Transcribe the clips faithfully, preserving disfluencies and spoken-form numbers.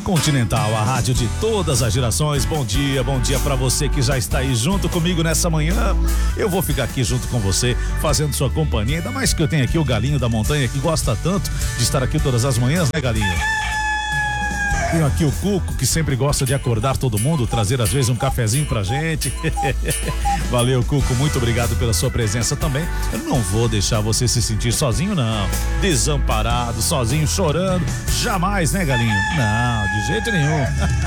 Continental, a rádio de todas as gerações. Bom dia, bom dia pra você que já está aí junto comigo nessa manhã. Eu vou ficar aqui junto com você, fazendo sua companhia, ainda mais que eu tenho aqui o Galinho da Montanha, que gosta tanto de estar aqui todas as manhãs, né, Galinho? Tenho aqui o Cuco, que sempre gosta de acordar todo mundo, trazer às vezes um cafezinho pra gente. Valeu, Cuco, muito obrigado pela sua presença também. Eu não vou deixar você se sentir sozinho, não. Desamparado, sozinho, chorando. Jamais, né, Galinho? Não, de jeito nenhum.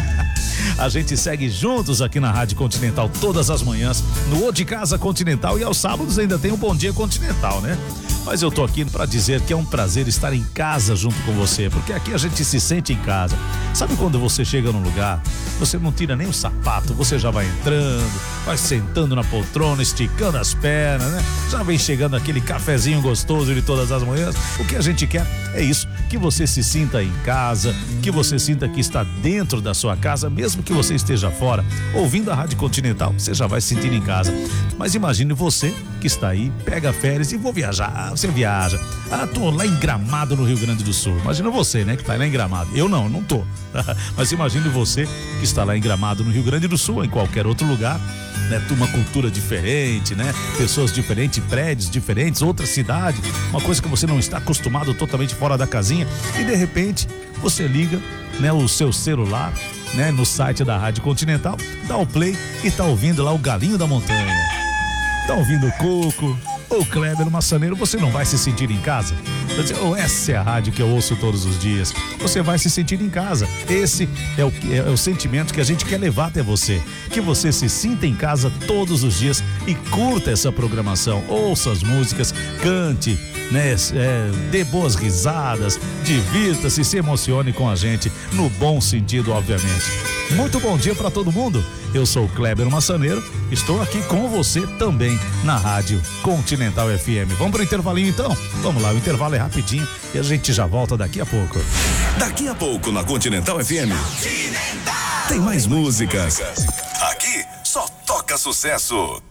A gente segue juntos aqui na Rádio Continental todas as manhãs, no O de Casa Continental, e aos sábados ainda tem o Bom Dia Continental, né? Mas eu tô aqui para dizer que é um prazer estar em casa junto com você, porque aqui a gente se sente em casa. Sabe quando você chega num lugar, você não tira nem o sapato, você já vai entrando, vai sentando na poltrona, esticando as pernas, né? Já vem chegando aquele cafezinho gostoso de todas as manhãs. O que a gente quer é isso, que você se sinta em casa, que você sinta que está dentro da sua casa, mesmo que você esteja fora, ouvindo a Rádio Continental, você já vai se sentir em casa. Mas imagine você que está aí, pega férias e vou viajar. Você viaja. Ah, tô lá em Gramado, no Rio Grande do Sul. Imagina você, né, que tá lá em Gramado. Eu não, não tô. Mas imagine você que está lá em Gramado, no Rio Grande do Sul, ou em qualquer outro lugar, né? Uma cultura diferente, né? Pessoas diferentes, prédios diferentes, outra cidade, uma coisa que você não está acostumado, totalmente fora da casinha, e de repente você liga, né, o seu celular, né, no site da Rádio Continental, dá o play e tá ouvindo lá o Galinho da Montanha. Tá ouvindo o Coco, ou Kleber Massaneiro, você não vai se sentir em casa? Oh, essa é a rádio que eu ouço todos os dias. Você vai se sentir em casa. Esse é o, é, é o sentimento que a gente quer levar até você. Que você se sinta em casa todos os dias e curta essa programação. Ouça as músicas, cante, né? É, dê boas risadas, divirta-se, se emocione com a gente, no bom sentido, obviamente. Muito bom dia para todo mundo. Eu sou o Kleber Massaneiro, estou aqui com você também na Rádio Continental F M. Vamos pro intervalinho então? Vamos lá, o intervalo é rapidinho e a gente já volta daqui a pouco. Daqui a pouco na Continental F M. Continental. Tem mais músicas. Aqui só toca sucesso.